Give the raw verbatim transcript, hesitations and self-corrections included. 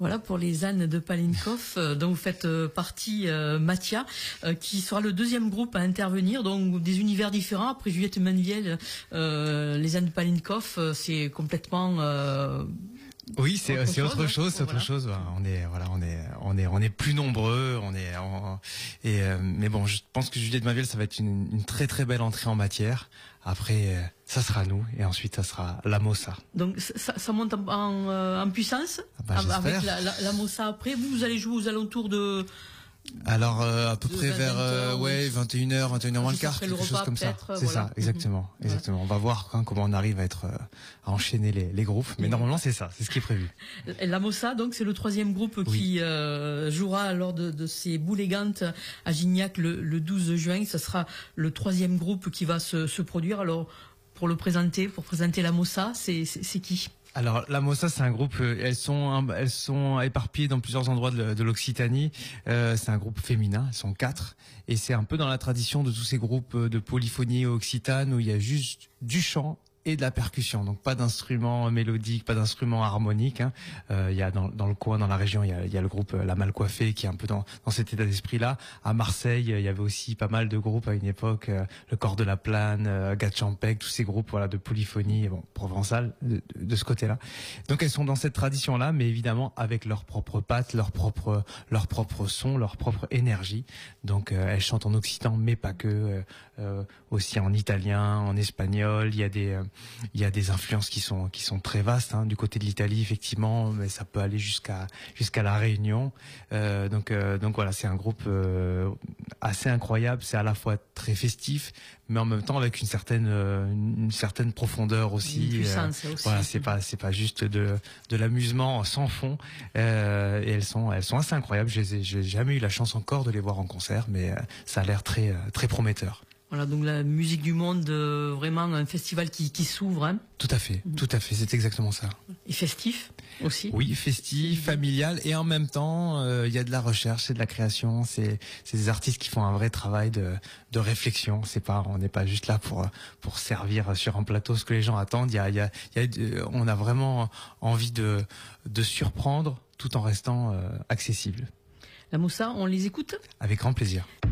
Voilà pour les ânes de Palinkov, euh, dont vous faites euh, partie, euh, Mathia, euh, qui sera le deuxième groupe à intervenir, donc des univers différents. Après Juliette Manuel, euh, les ânes de Palinkov, euh, c'est complètement... Euh, Oui, c'est autre c'est chose, autre hein. chose, c'est autre Voilà. chose. On est voilà, on est on est on est plus nombreux, on est on- et euh, mais bon, je pense que Juliette Manuel, ça va être une, une très très belle entrée en matière. Après, euh, ça sera nous et ensuite ça sera la Mossa. Donc ça, ça monte en, en, euh, en puissance, Ah bah, avec j'espère. la, la, la Mossa après. Vous, vous allez jouer aux alentours de... Alors euh, à peu De près vingt vers euh, heures, ouais oui. vingt et une heures, vingt et une heures moins le Juste quart, après quelque le chose repas, comme ça. peut-être, C'est voilà. ça, exactement, Mhm. exactement. On va voir hein, comment on arrive à être euh, à enchaîner les, les groupes, mais Oui. normalement c'est ça, c'est ce qui est prévu. La Mossa, donc, c'est le troisième groupe Oui. qui euh, jouera lors de, de ces boulégantes à Gignac le, le douze juin. Ce sera le troisième groupe qui va se, se produire. Alors, pour le présenter, pour présenter la Mossa, c'est c'est- c'est qui? Alors la Mossa, c'est un groupe. euh, Elles sont elles sont éparpillées dans plusieurs endroits de, de l'Occitanie. Euh, c'est un groupe féminin. Elles sont quatre et c'est un peu dans la tradition de tous ces groupes de polyphonie occitane où il y a juste du chant et de la percussion, donc pas d'instruments mélodiques, pas d'instruments harmoniques. Hein. Euh, il y a dans, dans le coin, dans la région, il y a, il y a le groupe euh, La Malcoiffée qui est un peu dans, dans cet état d'esprit-là. À Marseille, il y avait aussi pas mal de groupes à une époque, euh, le Corps de la Plane, euh, Gatchampek, tous ces groupes voilà de polyphonie, bon provençale de, de, de ce côté-là. Donc elles sont dans cette tradition-là, mais évidemment avec leurs propres pattes, leur propre leur propre son, leur propre énergie. Donc euh, elles chantent en occitan, mais pas que, euh, euh, aussi en italien, en espagnol. Il y a des euh, il y a des influences qui sont qui sont très vastes hein, du côté de l'Italie effectivement, mais ça peut aller jusqu'à jusqu'à la Réunion. Euh, donc euh, donc voilà, c'est un groupe euh, assez incroyable. C'est à la fois très festif, mais en même temps avec une certaine euh, une certaine profondeur aussi. Une puissance, aussi. Voilà, c'est pas c'est pas juste de de l'amusement sans fond. Euh, et elles sont elles sont assez incroyables. J'ai j'ai jamais eu la chance encore de les voir en concert, mais euh, ça a l'air très euh, très prometteur. Voilà, donc la musique du monde, euh, vraiment un festival qui, qui s'ouvre, hein, Tout à fait, tout à fait, c'est exactement ça. et festif aussi. Oui, festif, familial, et en même temps, euh, il y a de la recherche, c'est de la création, c'est c'est des artistes qui font un vrai travail de de réflexion. C'est pas, on n'est pas juste là pour pour servir sur un plateau ce que les gens attendent. Il y a il y a, il y a on a vraiment envie de de surprendre tout en restant euh, accessible. La Mossa, on les écoute? Avec grand plaisir.